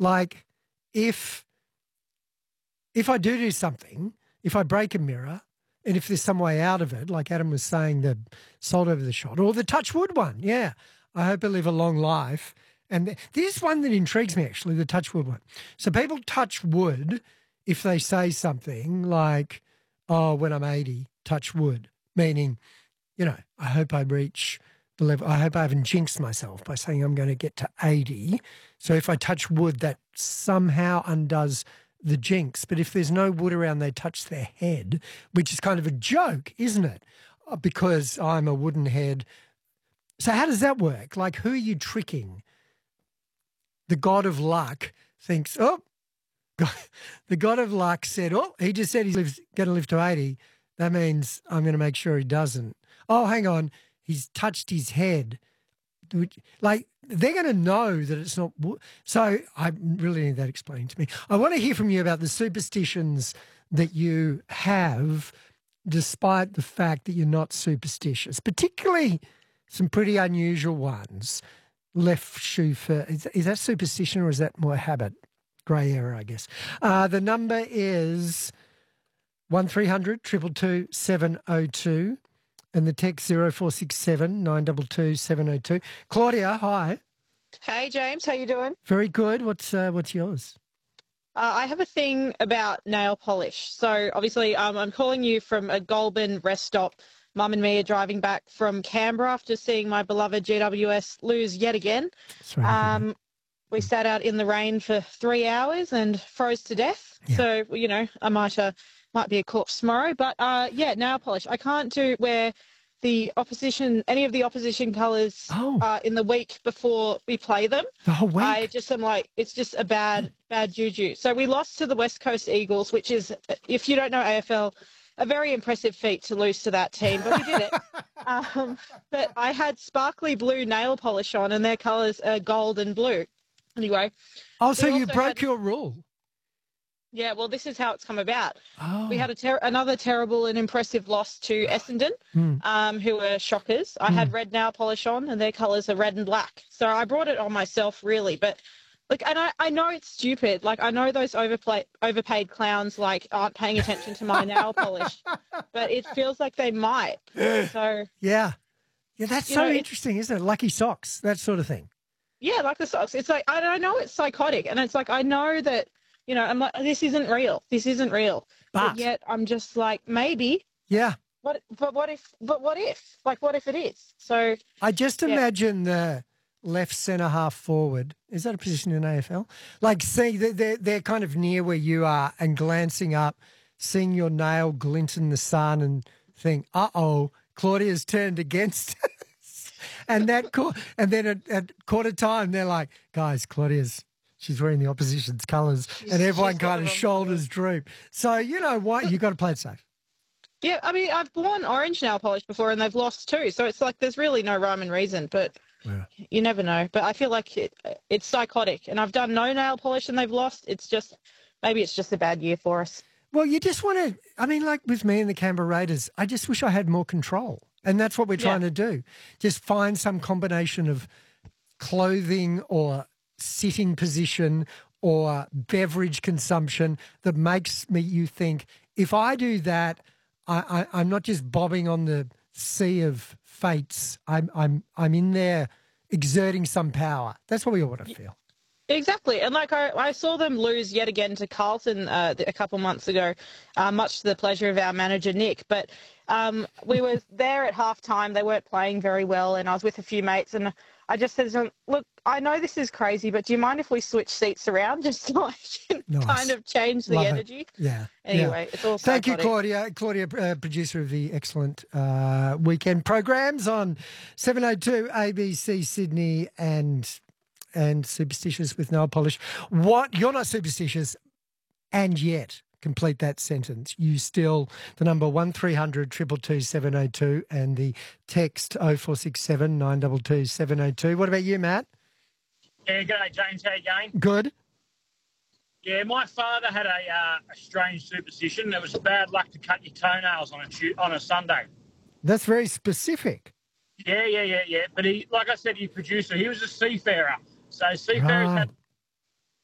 Like if I do something, if I break a mirror, and if there's some way out of it, like Adam was saying, the salt over the shot or the touch wood one, yeah. I hope I live a long life. And this is one that intrigues me, actually, the touch wood one. So people touch wood if they say something like, oh, when I'm 80, touch wood, meaning, I hope I reach the level. I hope I haven't jinxed myself by saying I'm going to get to 80. So if I touch wood, that somehow undoes the jinx. But if there's no wood around, they touch their head, which is kind of a joke, isn't it? Because I'm a wooden head. So how does that work? Like, who are you tricking? The god of luck thinks, the god of luck said, he just said he's going to live to 80. That means I'm going to make sure he doesn't. Oh, hang on. He's touched his head. Like, they're going to know that it's not. So I really need that explained to me. I want to hear from you about the superstitions that you have, despite the fact that you're not superstitious, particularly some pretty unusual ones. Left shoe first. Is that superstition or is that more habit? Grey area, I guess. The number is 1300 222 702 and the text 0467 922 702. Claudia, hi. Hey, James. How you doing? Very good. What's yours? I have a thing about nail polish. So obviously I'm calling you from a Goulburn rest stop. Mum and me are driving back from Canberra after seeing my beloved GWS lose yet again. We sat out in the rain for 3 hours and froze to death. Yeah. So, I might be a corpse tomorrow. But, nail polish. I can't wear any of the opposition colours in the week before we play them. The whole week? I'm like, it's just a bad juju. So we lost to the West Coast Eagles, which is, if you don't know AFL, a very impressive feat to lose to that team, but we did it. But I had sparkly blue nail polish on, and their colours are gold and blue. Anyway. Oh, so you broke your rule. Yeah, well, this is how it's come about. Oh. We had another terrible and impressive loss to Essendon, who were shockers. I had red nail polish on, and their colours are red and black. So I brought it on myself, really, but. Look, and I know it's stupid. Like, I know those overpaid clowns, aren't paying attention to my nail polish, but it feels like they might. So yeah, that's so interesting, isn't it? Lucky socks, that sort of thing. Yeah, like the socks. It's like, I know it's psychotic, and it's like, I know that, I'm like, this isn't real. This isn't real. But yet I'm just like, maybe. Yeah. What if? Like, what if it is? So I just imagine the left centre half forward. Is that a position in AFL? Like, see, they're kind of near where you are and glancing up, seeing your nail glint in the sun and think, Claudia's turned against us. And then at quarter time, they're like, guys, she's wearing the opposition's colours, and everyone kind of shoulders droop. So, you know what? You've got to play it safe. Yeah, I mean, I've worn orange nail polish before and they've lost too. So it's like there's really no rhyme and reason, but you never know. But I feel like it's psychotic. And I've done no nail polish and they've lost. Maybe it's just a bad year for us. Well, you just want to, I mean, like with me and the Canberra Raiders, I just wish I had more control. And that's what we're trying to do. Just find some combination of clothing or sitting position or beverage consumption that makes you think, if I do that, I'm not just bobbing on the sea of fates. I'm in there exerting some power. That's what we ought to feel. Exactly. And like I saw them lose yet again to Carlton a couple months ago, much to the pleasure of our manager, Nick. But we were there at halftime. They weren't playing very well. And I was with a few mates and I just said to them, look, I know this is crazy, but do you mind if we switch seats around just so I can kind of change the energy? Yeah. Anyway, it's all Thank you, Claudia. Claudia, producer of the excellent weekend programs on 702 ABC Sydney and superstitious with nail polish. What? You're not superstitious, and yet complete that sentence. You still, the number 1300 222 702 and the text 0467 922 702. What about you, Matt? Yeah, g'day, James. How you going? Good. Yeah, my father had a strange superstition. It was bad luck to cut your toenails on a Sunday. That's very specific. Yeah. But he, like I said, he's producer. He was a seafarer. So seafarers had